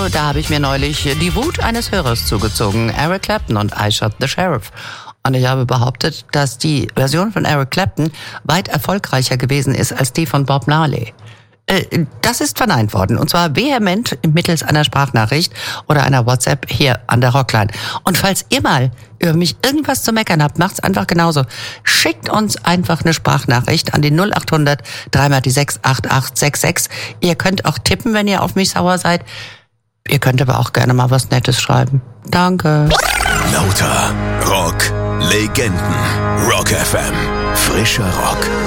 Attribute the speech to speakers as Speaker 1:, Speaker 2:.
Speaker 1: da habe ich mir neulich die Wut eines Hörers zugezogen. Eric Clapton und I Shot the Sheriff. Und ich habe behauptet, dass die Version von Eric Clapton weit erfolgreicher gewesen ist als die von Bob Marley. Das ist verneint worden, und zwar vehement mittels einer Sprachnachricht oder einer WhatsApp hier an der Rockline. Und falls ihr mal über mich irgendwas zu meckern habt, macht's einfach genauso. Schickt uns einfach eine Sprachnachricht an die 0800 3 die 6 8866. Ihr könnt auch tippen, wenn ihr auf mich sauer seid. Ihr könnt aber auch gerne mal was Nettes schreiben. Danke.
Speaker 2: Lauter Rock Legenden. Rock FM. Frischer Rock.